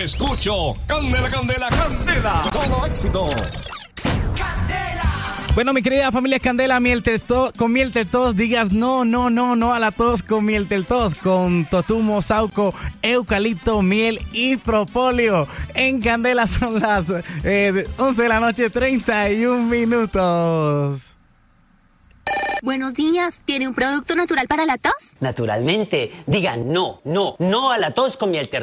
escucho. Candela, candela, candela. Todo éxito. Bueno, mi querida familia Candela, con miel de tos, digas no a la tos con miel del tos, con totumo, sauco, eucalipto, miel y propóleo. En Candela son las 11 de la noche, 31 minutos. Buenos días, ¿tiene un producto natural para la tos? Naturalmente, digan no a la tos con miel